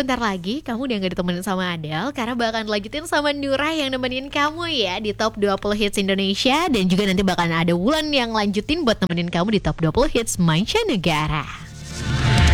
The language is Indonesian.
bentar lagi kamu udah gak ditemenin sama Adele, karena bakalan lanjutin sama Nura yang nemenin kamu ya di Top 20 Hits Indonesia. Dan juga nanti bakalan ada Wulan yang lanjutin buat nemenin kamu di Top 20 Hits Mancanegara.